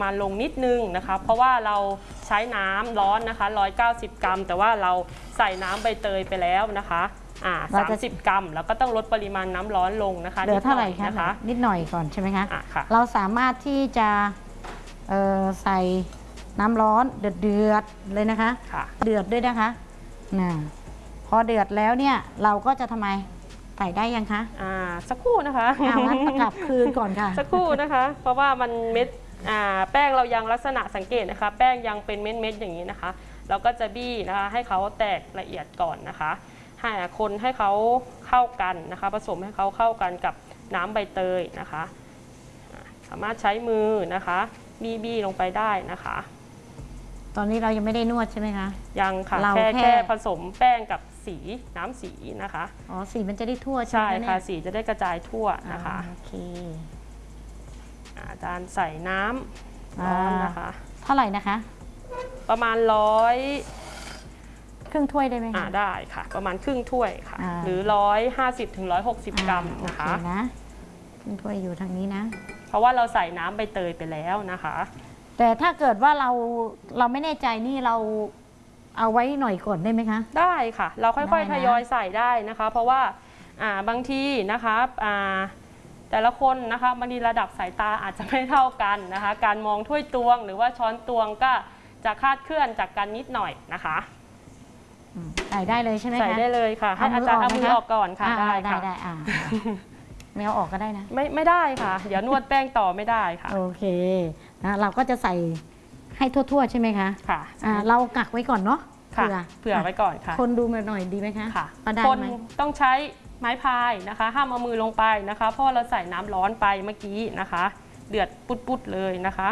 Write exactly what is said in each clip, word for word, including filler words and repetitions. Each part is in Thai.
มาณลงนิดนึงนะคะเพราะว่าเราใช้น้ำร้อนนะคะหนึ่งร้อยเก้าสิบกรัมแต่ว่าเราใส่น้ำใบเตยไปแล้วนะคะอ่าสามสิบกรัมแล้วก็ต้องลดปริมาณน้ำร้อนลงนะคะเหลือเท่าไหร่คะนะคะนิดหน่อยก่อนใช่ไหมคะะเราสามารถที่จะใส่น้ำร้อนเดือดเดือดเลยนะคะะเดือดด้วยนะคะนะพอเดือดแล้วเนี่ยเราก็จะทำไมใส่ได้ยังคะอ่าสักครู่นะคะเอางั้นตะกลับคืนก่อนค่ะสักครู่นะคะเพราะว่ามันเม็ดแป้งเรายังลักษณะสังเกตนะคะแป้งยังเป็นเม็ดๆอย่างนี้นะคะเราก็จะบี้นะคะให้เขาแตกละเอียดก่อนนะคะให้คนให้เขาเข้ากันนะคะผสมให้เขาเข้ากันกับน้ำใบเตยนะคะสามารถใช้มือนะคะบี้บี้ลงไปได้นะคะตอนนี้เรายังไม่ได้นวดใช่ไหมคะยังค่ะแค่แค่ผสมแป้งกับสีน้ำสีนะคะอ๋อสีมันจะได้ทั่วใช่ค่ะสีจะได้กระจายทั่วนะคะโอเคอาจารย์ใส่น้ำร้อนนะคะเท่าไหร่นะคะประมาณร้อยครึ่งถ้วยได้ไหมคะได้ค่ะประมาณครึ่งถ้วยค่ะหรือร้อยห้าสิบถึงร้อยหกสิบกรัมนะคะนะครึ่งถ้วยอยู่ทางนี้นะเพราะว่าเราใส่น้ำใบเตยไปแล้วนะคะแต่ถ้าเกิดว่าเราเราไม่แน่ใจนี่เราเอาไว้หน่อยก่อนได้ไหมคะได้ค่ะเราค่อยๆทยอยใส่ได้นะคะเพราะว่าบางทีนะคะแต่ละคนนะคะบางทีระดับสายตาอาจจะไม่เท่ากันนะคะการมองถ้วยตวงหรือว่าช้อนตวงก็จะคลาดเคลื่อนจากกันนิดหน่อยนะคะใส่ได้เลยใช่ไหมคะใส่ได้เลยค่ะให้อาจารย์เอามือออกก่อนค่ะได้ค่ะได้ไม่เอาออกก็ได้นะไม่ไม่ได้ค่ะเดี๋ยวนวดแป้งต่อไม่ได้ค่ะโอเคนะเราก็จะใส่ให้ทั่วๆใช่ไหมคะค่ะเรากักไว้ก่อนเนาะเผื่อเผื่อไว้ก่อนค่ะคนดูมาหน่อยดีไหมคะค่ะคนต้องใช้ไม้พายนะคะห้ามเอามือลงไปนะคะเพราะเราใส่น้ำร้อนไปเมื่อกี้นะคะเดือดปุดๆเลยนะคะ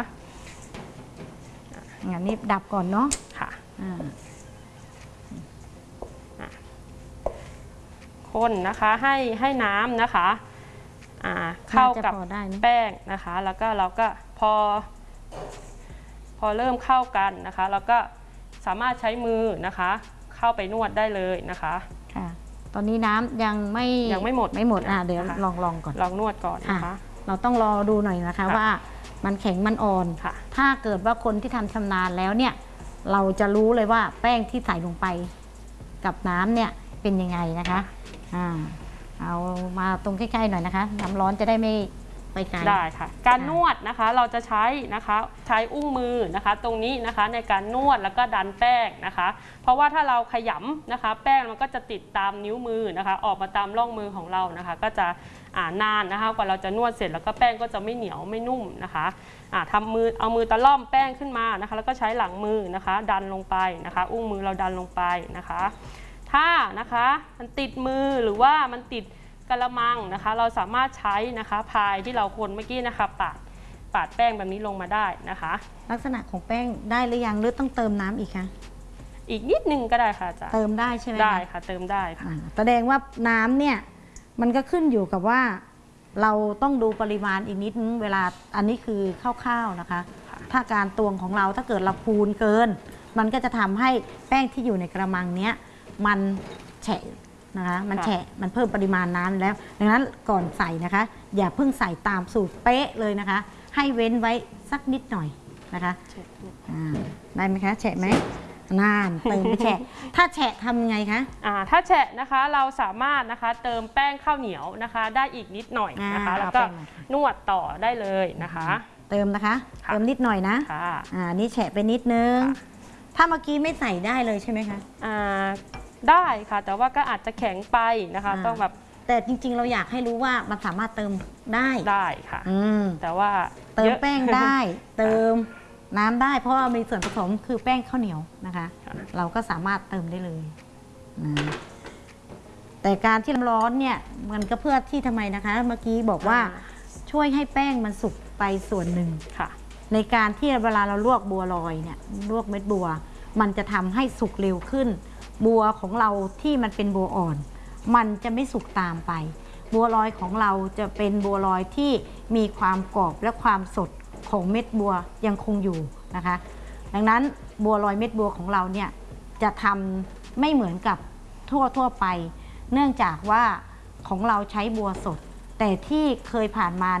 งั้นนี่ดับก่อนเนาะค่ะคนนะคะให้ให้น้ำนะคะเข้ากับแป้งนะคะแล้วก็เราก็พอพอเริ่มเข้ากันนะคะแล้วก็สามารถใช้มือนะคะเข้าไปนวดได้เลยนะคะค่ะตอนนี้น้ำยังไม่ยังไม่หมดไม่หมดอ่ะเดี๋ยวลองลองก่อนลองนวดก่อนนะคะเราต้องรอดูหน่อยนะคะว่ามันแข็งมันอ่อนถ้าเกิดว่าคนที่ทำชำนาญแล้วเนี่ยเราจะรู้เลยว่าแป้งที่ใส่ลงไปกับน้ำเนี่ยเป็นยังไงนะคะอ่าเอามาตรงใกล้ๆหน่อยนะคะน้ำร้อนจะได้ไม่ไปไกลได้ค่ะการนวดนะคะเราจะใช้นะคะใช้อุ้งมือนะคะตรงนี้นะคะในการนวดแล้วก็ดันแป้งนะคะเพราะว่าถ้าเราขยำนะคะแป้งมันก็จะติดตามนิ้วมือนะคะออกมาตามร่องมือของเรานะคะก็จะนานนะคะกว่าเราจะนวดเสร็จแล้วก็แป้งก็จะไม่เหนียวไม่นุ่มนะคะทำมือเอามือตะล่อมแป้งขึ้นมานะคะแล้วก็ใช้หลังมือนะคะดันลงไปนะคะอุ้งมือเราดันลงไปนะคะถ้านะคะมันติดมือหรือว่ามันติดกระมังนะคะเราสามารถใช้นะคะพายที่เราคนเมื่อกี้นะคะปาดปาดแป้งแบบนี้ลงมาได้นะคะลักษณะของแป้งได้หรือยังหรือต้องเติมน้ำอีกคะอีกนิดนึงก็ได้ค่ะอาจารย์เติมได้ใช่ไหมได้ค่ะเติมได้ค่ะแสดงว่าน้ำเนี่ยมันก็ขึ้นอยู่กับว่าเราต้องดูปริมาณอีกนิดนึงเวลาอันนี้คือคร่าวๆนะคะถ้าการตวงของเราถ้าเกิดเราพูนเกินมันก็จะทำให้แป้งที่อยู่ในกระมังเนี้ยมันแฉะนะคะมันแฉะมันเพิ่มปริมาณน้ำแล้วดังนั้นก่อนใส่นะคะอย่าเพิ่งใส่ตามสูตรเป๊ะเลยนะคะให้เว้นไว้สักนิดหน่อยนะคะได้ไหมคะแฉะไหมนานเติมไปแฉะถ้าแฉะทำไงคะถ้าแฉะนะคะเราสามารถนะคะเติมแป้งข้าวเหนียวนะคะได้อีกนิดหน่อยนะคะแล้วก็นวดต่อได้เลยนะคะเติมนะคะเติมนิดหน่อยนะอ่านี่แฉะไปนิดนึงถ้าเมื่อกี้ไม่ใส่ได้เลยใช่ไหมคะได้ค่ะแต่ว่าก็อาจจะแข็งไปนะคะต้องแบบแต่จริงๆเราอยากให้รู้ว่ามันสามารถเติมได้ได้ค่ะแต่ว่าเติมแป้งได้เติมน้ำได้เพราะว่ามีส่วนผสมคือแป้งข้าวเหนียวนะคะเราก็สามารถเติมได้เลยแต่การที่ร้อนเนี่ยมันก็เพื่อที่ทำไมนะคะเมื่อกี้บอกว่าช่วยให้แป้งมันสุกไปส่วนหนึ่งในการที่เวลาเราลวกบัวลอยเนี่ยลวกเม็ดบัวมันจะทำให้สุกเร็วขึ้นบัวของเราที่มันเป็นบัวอ่อนมันจะไม่สุกตามไปบัวลอยของเราจะเป็นบัวลอยที่มีความกรอบและความสดของเม็ดบัวยังคงอยู่นะคะดังนั้นบัวลอยเม็ดบัวของเราเนี่ยจะทำไม่เหมือนกับทั่วทั่วไปเนื่องจากว่าของเราใช้บัวสดแต่ที่เคยผ่านมานะ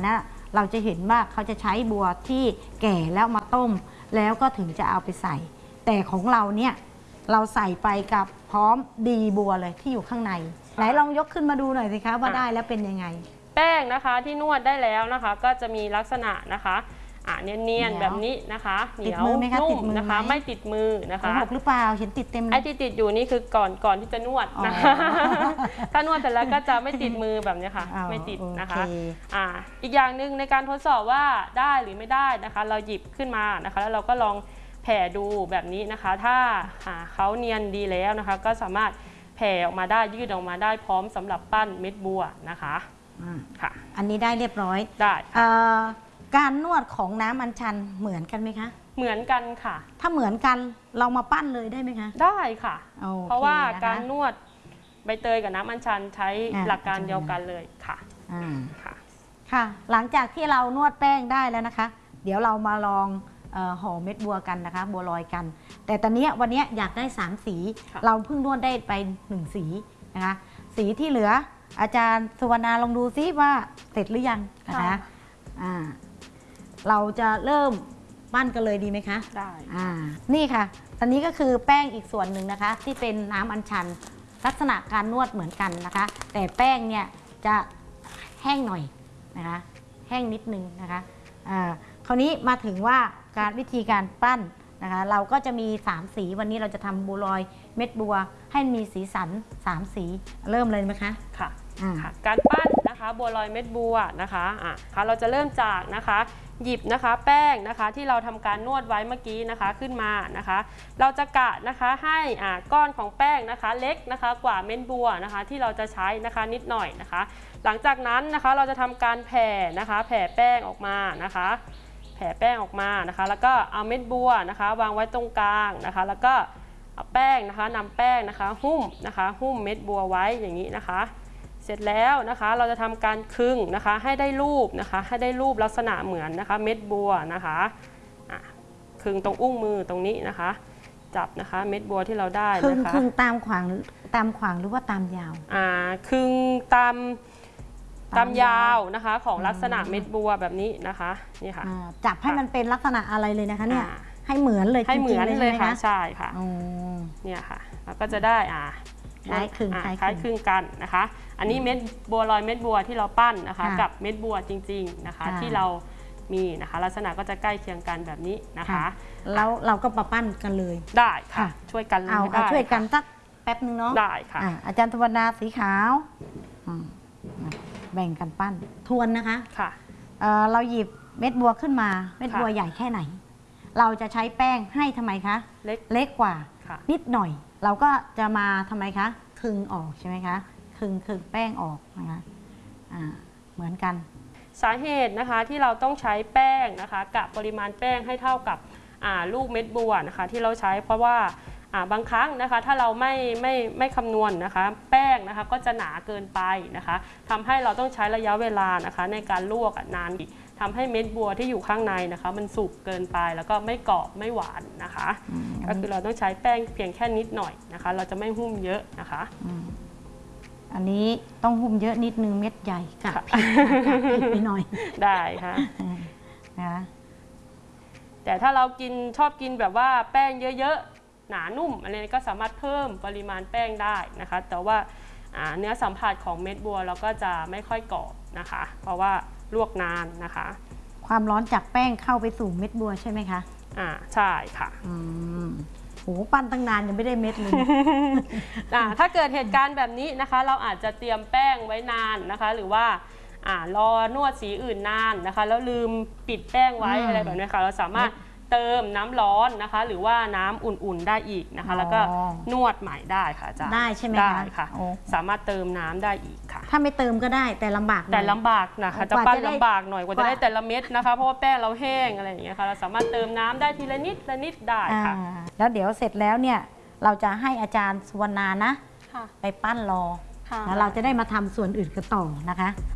เราจะเห็นว่าเขาจะใช้บัวที่แก่แล้วมาต้มแล้วก็ถึงจะเอาไปใส่ แต่ของเราเนี่ยเราใส่ไปกับพร้อมดีบัวเลยที่อยู่ข้างในไหนลองยกขึ้นมาดูหน่อยสิคะว่าได้แล้วเป็นยังไงแป้งนะคะที่นวดได้แล้วนะคะก็จะมีลักษณะนะคะอ่ะเนียนๆแบบนี้นะคะเหนียวนุ่มนะคะไม่ติดมือนะคะหกหรือเปล่าเห็นติดเต็มเลยไอ้ที่ติดอยู่นี่คือก่อนก่อนที่จะนวดนะคะถ้านวดเสร็จแล้วก็จะไม่ติดมือแบบนี้ค่ะไม่ติดนะคะอ่าอีกอย่างหนึ่งในการทดสอบว่าได้หรือไม่ได้นะคะเราหยิบขึ้นมานะคะแล้วเราก็ลองแผ่ดูแบบนี้นะคะถ้าเขาเนียนดีแล้วนะคะก็สามารถแผ่ออกมาได้ยืดออกมาได้พร้อมสำหรับปั้นเม็ดบัวนะคะค่ะอันนี้ได้เรียบร้อยได้การนวดของน้ำอัญชันเหมือนกันไหมคะเหมือนกันค่ะถ้าเหมือนกันเรามาปั้นเลยได้ไหมคะได้ค่ะเพราะว่าการนวดใบเตยกับน้ำอัญชันใช้หลักการเดียวกันเลยค่ะค่ะค่ะหลังจากที่เรานวดแป้งได้แล้วนะคะเดี๋ยวเรามาลองห่อเม็ดบัวกันนะคะบัวลอยกันแต่ตอนนี้วันนี้อยากได้สามสีเราเพิ่งนวดได้ไปหนึ่งสีนะคะสีที่เหลืออาจารย์สุวรรณาลองดูซิว่าเสร็จหรือยังนะคะอ่าเราจะเริ่มปั้นกันเลยดีไหมคะได้อ่านี่ค่ะตอนนี้ก็คือแป้งอีกส่วนหนึ่งนะคะที่เป็นน้ำอัญชันลักษณะการนวดเหมือนกันนะคะแต่แป้งเนี่ยจะแห้งหน่อยนะคะแห้งนิดนึงนะคะอ่าคราวนี้มาถึงว่าการวิธีการปั้นนะคะเราก็จะมีสามสีวันนี้เราจะทำบัวลอยเม็ดบัวให้มีสีสันสามสีเริ่มเลยไหมคะค่ะการปั้นนะคะบัวลอยเม็ดบัวนะคะอ่ะเราจะเริ่มจากนะคะหยิบนะคะแป้งนะคะที่เราทำการนวดไว้เมื่อกี้นะคะขึ้นมานะคะเราจะกะนะคะให้อ่าก้อนของแป้งนะคะเล็กนะคะกว่าเม็ดบัวนะคะที่เราจะใช้นะคะนิดหน่อยนะคะหลังจากนั้นนะคะเราจะทำการแผ่นะคะแผ่แป้งออกมานะคะแผ่แป้งออกมานะคะแล้วก็เอาเม็ดบัวนะคะวางไว้ตรงกลางนะคะแล้วก็เอาแป้งนะคะนำแป้งนะคะหุ้มนะคะหุ้มเม็ดบัวไว้อย่างนี้นะคะเสร็จแล้วนะคะเราจะทำการคลึงนะคะให้ได้รูปนะคะให้ได้รูปลักษณะเหมือนนะคะเม็ดบัวนะคะคลึงตรงอุ้งมือตรงนี้นะคะจับนะคะเม็ดบัวที่เราได้นะคะคลึงตามขวางตามขวางหรือว่าตามยาวอ่าคลึงตามตามยาวนะคะของลักษณะเม็ดบัวแบบนี้นะคะนี่ค่ะจับให้มันเป็นลักษณะอะไรเลยนะคะเนี่ยให้เหมือนเลยให้เหมือนเลยค่ะใช่ค่ะเนี่ยค่ะแล้วก็จะได้อ่าคล้ายคลึงคล้ายคลึงกันนะคะอันนี้เม็ดบัวลอยเม็ดบัวที่เราปั้นนะคะกับเม็ดบัวจริงๆนะคะที่เรามีนะคะลักษณะก็จะใกล้เคียงกันแบบนี้นะคะแล้วเราก็มาปั้นกันเลยได้ค่ะช่วยกันเอาช่วยกันสักแป๊บนึงเนาะได้ค่ะอาจารย์ธวรรณาสีขาวแบ่งกันปั้นทวนนะคะค่ะเราหยิบเม็ดบัวขึ้นมาเม็ดบัวใหญ่แค่ไหนเราจะใช้แป้งให้ทำไมคะเล็กเล็กกว่านิดหน่อยเราก็จะมาทำไมคะคลึงออกใช่ไหมคะคลึงคลึงแป้งออกนะคะอ่าเหมือนกันสาเหตุนะคะที่เราต้องใช้แป้งนะคะกับปริมาณแป้งให้เท่ากับลูกเม็ดบัวนะคะที่เราใช้เพราะว่าบางครั้งนะคะถ้าเราไม่ไม่ไม่คำนวณนะคะแป้งนะคะก็จะหนาเกินไปนะคะทำให้เราต้องใช้ระยะเวลานะคะในการลวกนานทำให้เม็ดบัวที่อยู่ข้างในนะคะมันสุกเกินไปแล้วก็ไม่กรอบไม่หวานนะคะก็คือเราต้องใช้แป้งเพียงแค่นิดหน่อยนะคะเราจะไม่หุ้มเยอะนะคะอันนี้ต้องหุ้มเยอะนิดนึงเม็ดใหญ่กับผิดไปหน่อยได้ค่ะนะแต่ถ้าเรากินชอบกินแบบว่าแป้งเยอะๆหนานุ่มอะไรก็สามารถเพิ่มปริมาณแป้งได้นะคะแต่ว่าเนื้อสัมผัสของเม็ดบัวเราก็จะไม่ค่อยกรอบนะคะเพราะว่าลวกนานนะคะความร้อนจากแป้งเข้าไปสู่เม็ดบัวใช่ไหมคะอ่าใช่ค่ะอืมโหปั้นตั้งนานยังไม่ได้เม็ดเลยถ้าเกิดเหตุการณ์แบบนี้นะคะเราอาจจะเตรียมแป้งไว้นานนะคะหรือว่าอ่ารอนวดสีอื่นนานนะคะแล้วลืมปิดแป้งไว้อะไรแบบนี้ค่ะเราสามารถเติมน้ำร้อนนะคะหรือว่าน้ำอุ่นๆได้อีกนะคะแล้วก็นวดใหม่ได้ค่ะอาจารย์ได้ใช่ไหมคะได้ค่ะสามารถเติมน้ำได้อีกค่ะถ้าไม่เติมก็ได้แต่ลำบากแต่ลำบากนะคะจะปั้นลำบากหน่อยกว่าจะได้แต่ละเม็ดนะคะเพราะว่าแป้งเราแห้งอะไรอย่างเงี้ยค่ะเราสามารถเติมน้ำได้ทีละนิดละนิดได้ค่ะแล้วเดี๋ยวเสร็จแล้วเนี่ยเราจะให้อาจารย์สุวรรณานะไปปั้นรอแล้วเราจะได้มาทำส่วนอื่นกันต่อนะคะ